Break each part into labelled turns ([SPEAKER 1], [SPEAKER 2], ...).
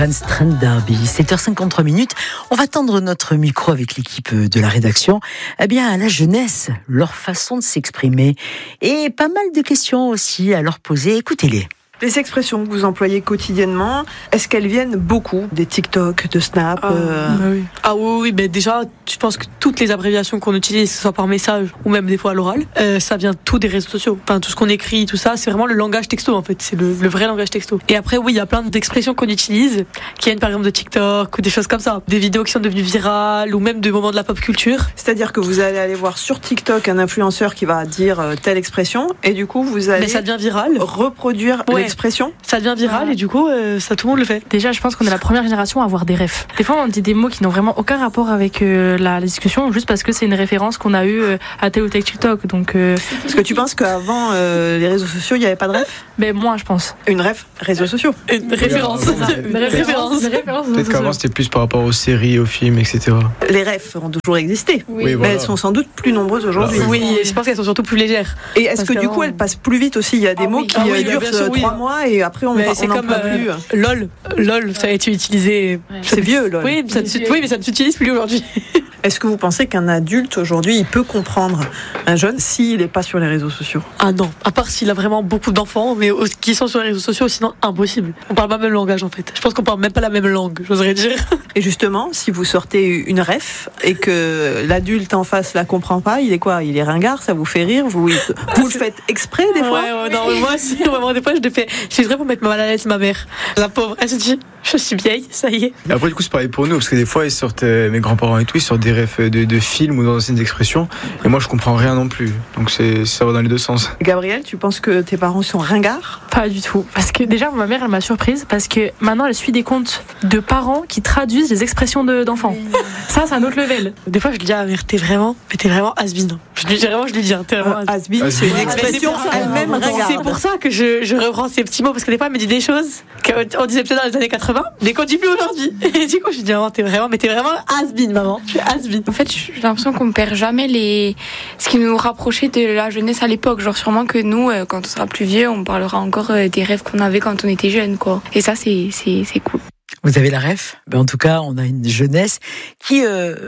[SPEAKER 1] Terence Trent D'Arby. 7h53. On va tendre notre micro avec l'équipe de la rédaction. Eh bien, à la jeunesse, leur façon de s'exprimer. Et pas mal de questions aussi à leur poser. Écoutez-les.
[SPEAKER 2] Les expressions que vous employez quotidiennement, est-ce qu'elles viennent beaucoup des TikTok, de Snap
[SPEAKER 3] Oui. Ah oui, mais déjà, je pense que toutes les abréviations qu'on utilise, que ce soit par message ou même des fois à l'oral, ça vient tout des réseaux sociaux. Enfin, tout ce qu'on écrit, tout ça, c'est vraiment le langage texto en fait. C'est le vrai langage texto. Et après, oui, il y a plein d'expressions qu'on utilise, qui viennent par exemple de TikTok ou des choses comme ça. Des vidéos qui sont devenues virales ou même des moments de la pop culture.
[SPEAKER 2] C'est-à-dire que vous allez aller voir sur TikTok un influenceur qui va dire telle expression et du coup, vous allez
[SPEAKER 3] ça devient viral.
[SPEAKER 2] Reproduire l'expression.
[SPEAKER 3] Ça devient viral et du coup, ça tout le monde le fait.
[SPEAKER 4] Déjà, je pense qu'on est la première génération à avoir des refs. Des fois, on dit des mots qui n'ont vraiment aucun rapport avec la discussion, juste parce que c'est une référence qu'on a eue à tel ou tel TikTok. Donc,
[SPEAKER 2] Est-ce que tu penses qu'avant les réseaux sociaux, il n'y avait pas de ref ?
[SPEAKER 4] Ben moi, je pense.
[SPEAKER 2] Une ref, réseaux sociaux.
[SPEAKER 3] Une référence. Une référence.
[SPEAKER 5] Peut-être qu'avant, c'était plus par rapport aux séries, aux films, etc.
[SPEAKER 2] Les refs ont toujours existé,
[SPEAKER 5] Oui,
[SPEAKER 2] mais elles sont sans doute plus nombreuses aujourd'hui.
[SPEAKER 3] Oui, je pense qu'elles sont surtout plus légères.
[SPEAKER 2] Et est-ce que du coup, elles passent plus vite aussi ? Il y a des mots qui durent 3 mois et après on
[SPEAKER 3] c'est
[SPEAKER 2] n'en
[SPEAKER 3] comme
[SPEAKER 2] peut plus.
[SPEAKER 3] LOL, ça a été utilisé.
[SPEAKER 2] C'est vieux, LOL.
[SPEAKER 3] Oui, mais ça ne s'utilise plus aujourd'hui.
[SPEAKER 2] Est-ce que vous pensez qu'un adulte aujourd'hui, il peut comprendre un jeune s'il n'est pas sur les réseaux sociaux ?
[SPEAKER 3] Ah non, à part s'il a vraiment beaucoup d'enfants, mais qui sont sur les réseaux sociaux, sinon impossible. On parle pas le même langage en fait. Je pense qu'on parle même pas la même langue, j'oserais dire.
[SPEAKER 2] Et justement, si vous sortez une ref et que l'adulte en face la comprend pas, il est quoi ? Il est ringard, ça vous fait rire ? Vous le faites exprès des fois ?
[SPEAKER 3] Non, moi si, vraiment des fois je le fais. Je suis vraiment mettre mal à l'aise ma mère. La pauvre, elle se dit, je suis vieille, ça y est.
[SPEAKER 5] Et après du coup c'est pareil pour nous, parce que des fois ils sortent, mes grands-parents et tout, ils sortent des refs de films ou d'anciennes expressions, et moi je comprends rien non plus. Donc ça va dans les deux sens.
[SPEAKER 2] Gabriel, tu penses que tes parents sont ringards ?
[SPEAKER 4] Pas du tout. Parce que déjà, ma mère, elle m'a surprise, parce que maintenant, elle suit des comptes de parents qui traduisent les expressions d'enfants. Ça, c'est un autre level.
[SPEAKER 3] Des fois, je lui dis à ma mère, t'es vraiment has-been. Je lui dis, t'es vraiment
[SPEAKER 2] has-been, c'est une expression elle-même ringarde.
[SPEAKER 3] C'est pour ça que je reprends ces petits mots, parce que des fois, elle me dit des choses qu'on disait peut-être dans les années 80, mais qu'on dit plus aujourd'hui. Et du coup, je lui dis, t'es vraiment has-been, maman. Je suis has-been.
[SPEAKER 6] En fait, j'ai l'impression qu'on perd jamais ce qui nous rapprochait de la jeunesse à l'époque. Genre, sûrement que nous, quand on sera plus vieux, on parlera encore des rêves qu'on avait quand on était jeune, quoi. Et ça, c'est cool.
[SPEAKER 1] Vous avez la ref ? En tout cas, on a une jeunesse qui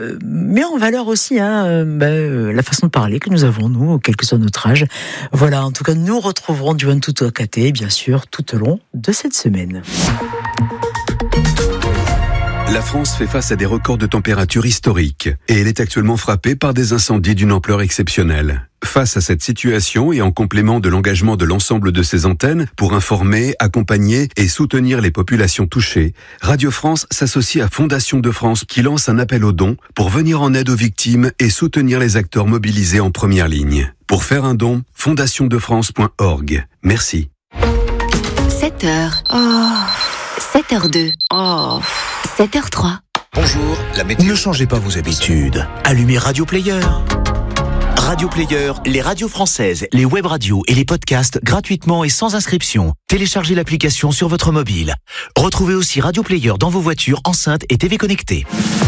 [SPEAKER 1] met en valeur aussi la façon de parler que nous avons, nous, quel que soit notre âge. Voilà, en tout cas, nous retrouverons du Tout Akaté, bien sûr, tout au long de cette semaine.
[SPEAKER 7] La France fait face à des records de température historiques et elle est actuellement frappée par des incendies d'une ampleur exceptionnelle. Face à cette situation et en complément de l'engagement de l'ensemble de ses antennes pour informer, accompagner et soutenir les populations touchées, Radio France s'associe à Fondation de France qui lance un appel aux dons pour venir en aide aux victimes et soutenir les acteurs mobilisés en première ligne. Pour faire un don, fondationdefrance.org. Merci.
[SPEAKER 8] 7h. 7h02. 7h03.
[SPEAKER 9] Bonjour, la météo. Ne changez pas vos habitudes. Allumez Radio Player. Radio Player, les radios françaises, les web radios et les podcasts gratuitement et sans inscription. Téléchargez l'application sur votre mobile. Retrouvez aussi Radio Player dans vos voitures, enceintes et TV connectées.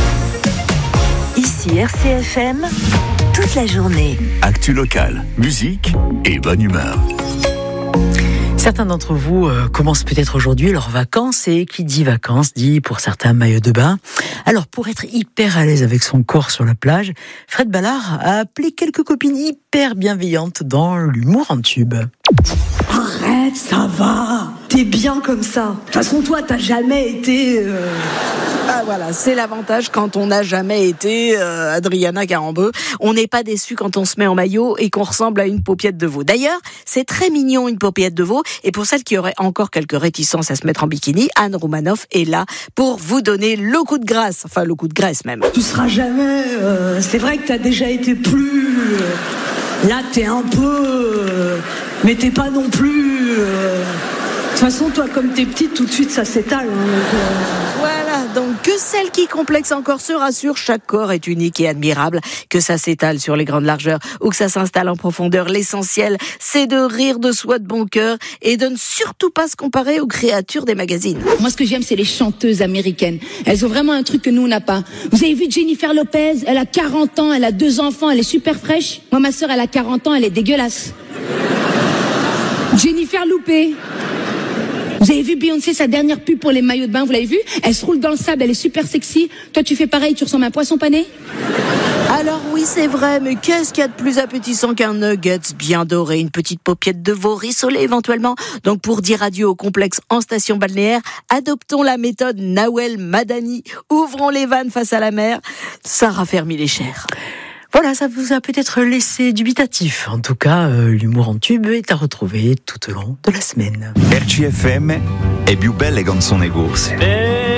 [SPEAKER 8] Ici RCFM, toute la journée.
[SPEAKER 9] Actu locale, musique et bonne humeur.
[SPEAKER 1] Certains d'entre vous commencent peut-être aujourd'hui leurs vacances, et qui dit vacances dit pour certains maillot de bain. Alors pour être hyper à l'aise avec son corps sur la plage, Fred Ballard a appelé quelques copines hyper bienveillantes dans l'humour en tube.
[SPEAKER 10] Arrête, ça va. T'es bien comme ça. De toute façon, toi, t'as jamais été...
[SPEAKER 11] Ah voilà, c'est l'avantage quand on n'a jamais été Adriana Carambeu. On n'est pas déçu quand on se met en maillot et qu'on ressemble à une paupiette de veau. D'ailleurs, c'est très mignon une paupiette de veau. Et pour celles qui auraient encore quelques réticences à se mettre en bikini, Anne Roumanoff est là pour vous donner le coup de grâce. Enfin, le coup de graisse même.
[SPEAKER 10] Tu seras jamais... c'est vrai que t'as déjà été plus... là, t'es un peu... mais t'es pas non plus... De toute façon, toi, comme t'es petite, tout de suite, ça s'étale.
[SPEAKER 11] Voilà, donc que celles qui complexent encore se rassurent, chaque corps est unique et admirable. Que ça s'étale sur les grandes largeurs ou que ça s'installe en profondeur, l'essentiel, c'est de rire de soi de bon cœur et de ne surtout pas se comparer aux créatures des magazines.
[SPEAKER 12] Moi, ce que j'aime, c'est les chanteuses américaines. Elles ont vraiment un truc que nous, on n'a pas. Vous avez vu Jennifer Lopez? Elle a 40 ans, elle a 2 enfants, elle est super fraîche. Moi, ma sœur, elle a 40 ans, elle est dégueulasse. Jennifer Loupé. Vous avez vu Beyoncé, sa dernière pub pour les maillots de bain, vous l'avez vu? Elle se roule dans le sable, elle est super sexy. Toi, tu fais pareil, tu ressembles à un poisson pané?
[SPEAKER 11] Alors oui, c'est vrai, mais qu'est-ce qu'il y a de plus appétissant qu'un nuggets bien doré, une petite paupiette de veau rissolée éventuellement. Donc pour dire adieu au complexe en station balnéaire, adoptons la méthode Nawel Madani. Ouvrons les vannes face à la mer, ça raffermit les chairs.
[SPEAKER 1] Voilà, ça vous a peut-être laissé dubitatif. En tout cas, l'humour en tube est à retrouver tout au long de la semaine.
[SPEAKER 13] RCFM è più belle canzoni corse.